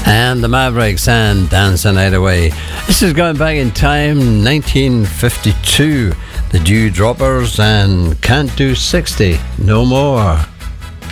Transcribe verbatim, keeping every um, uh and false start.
And the Mavericks and Dance the Night Away. This is going back in time, nineteen fifty-two. The Dewdroppers and Can't Do sixty No More.